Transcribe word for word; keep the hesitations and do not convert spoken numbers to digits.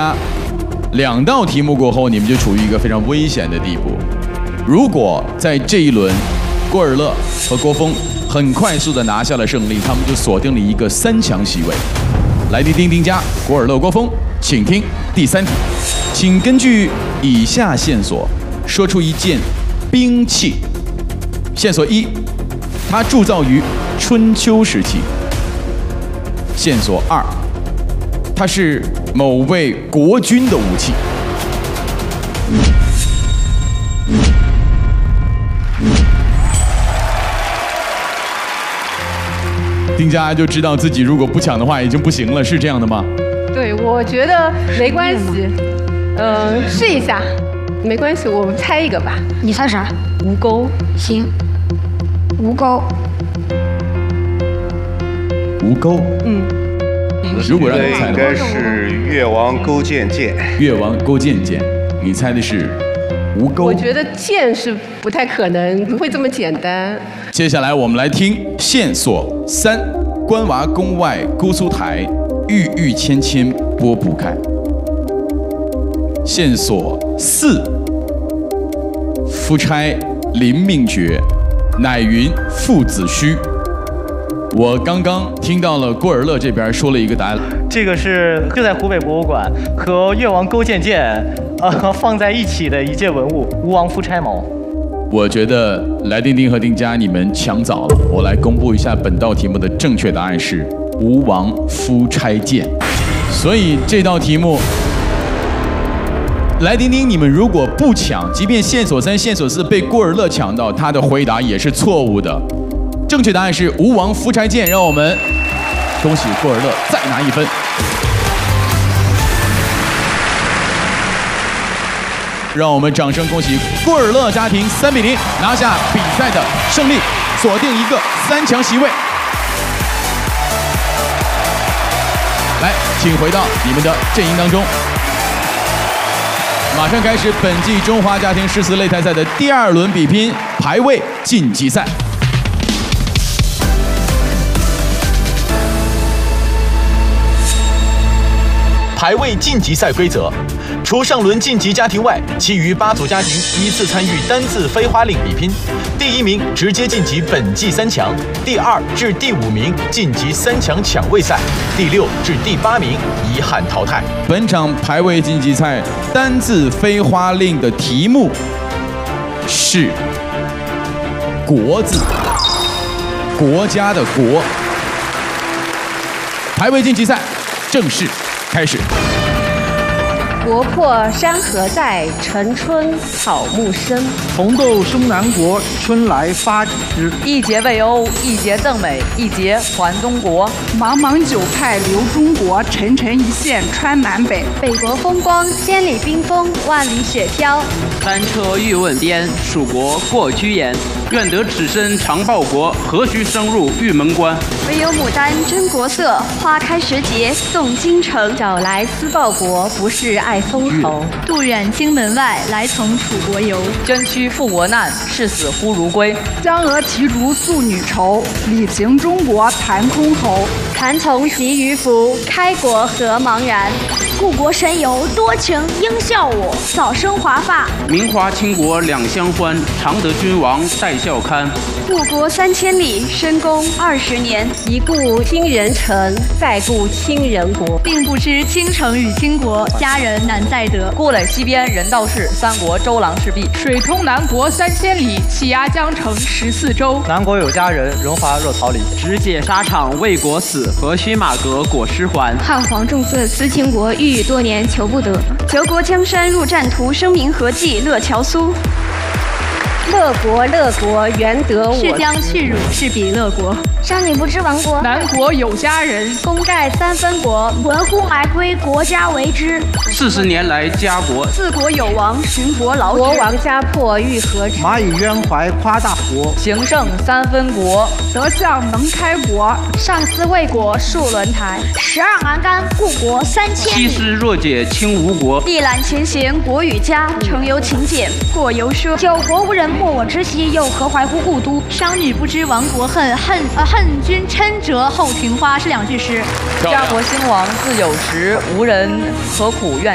家，两道题目过后，你们就处于一个非常危险的地步。如果在这一轮，郭尔乐和郭峰很快速的拿下了胜利，他们就锁定了一个三强席位。来听听丁家、郭尔乐、郭峰，请听第三题，请根据以下线索说出一件兵器。线索一，它铸造于春秋时期。线索二，它是某位国君的武器。丁家就知道自己如果不抢的话已经不行了，是这样的吗？ 对，我觉得没关系，嗯、呃，试一下，没关系，我们猜一个吧。 你猜啥？ 吴钩。 行，吴钩。 吴钩。 嗯。 如果让你猜的话， 应该是越王勾践剑。 越王勾践剑，你猜的是吴钩。 我觉得剑是不太可能，不会这么简单。 接下来我们来听线索三：关娃宫外姑苏台，郁郁芊芊拨不开。线索四：夫差临命绝，乃云父子虚。我刚刚听到了郭尔乐这边说了一个答案， 这个是就在湖北博物馆和越王勾践剑呃放在一起的一件文物——吴王夫差矛。 我觉得来丁丁和丁家你们抢早了，我来公布一下本道题目的正确答案是吴王夫差剑。所以这道题目，来丁丁你们如果不抢，即便线索三、线索四被郭尔乐抢到，他的回答也是错误的。正确答案是吴王夫差剑，让我们恭喜郭尔乐再拿一分。让我们掌声恭喜郭尔乐家庭三比零拿下比赛的胜利，锁定一个三强席位。来，请回到你们的阵营当中。马上开始本季中华家庭诗词擂台赛的第二轮比拼排位晋级赛。 排位晋级赛规则：除上轮晋级家庭外，其余八组家庭依次参与单字飞花令比拼。第一名直接晋级本季三强，第二至第五名晋级三强抢位赛，第六至第八名遗憾淘汰。 本场排位晋级赛单字飞花令的题目是“国”字，国家的“国”。排位晋级赛正式开始。 国破山河在，城春草木深。 红豆生南国，春来发几枝。 一节魏欧，一节邓美，一节还中国。 茫茫九派流中国，沉沉一线穿南北。 北国风光，千里冰封，万里雪飘。 三车欲问颠，蜀国过居延。愿得此身常报国，何须深入玉门关？ 唯有牡丹真国色，花开时节送京城。 找来思报国，不是爱封侯。 渡远京门外，来从楚国游。 捐躯赴国难，视死忽如归。 江娥骑逐宿女愁，李平中国谈箜篌。 蚕丛习渔夫，开国何茫然。故国神游多情应笑我，早生华发。 名华倾国两相欢，常得君王带笑看。 故国三千里，深宫二十年。 一顾倾人城，再顾倾人国。 并不知倾城与倾国，佳人难再得。 郭垒西边人道是，三国周郎赤壁。 水通南国三千里，气压江城十四州。 南国有佳人，荣华若桃李。 直解沙场为国死，何须马革裹尸还？ 汉皇重色思倾国，欲语多年求不得。求国江山入战图，声名何计乐乔苏。 乐国乐国，原得我是将去辱，是彼乐国。 商女不知亡国， 南国有佳人， 功盖三分国。 闻乎而归，国家为之。 四十年来家国， 自国有王，寻国劳之。 国王家破欲何止？ 蚂蚁渊怀夸大国， 形胜三分国。 德相能开国， 上思魏国戍轮台。 十二栏杆，故国三千里。 七师若解清吴国， 一览前贤国与家。城游勤俭，过游奢。 九国无人莫我之习，又何怀乎故都？ 商女不知亡国恨，恨呃恨君嗔折后庭花是两句诗。 家国兴亡自有时，无人何苦怨。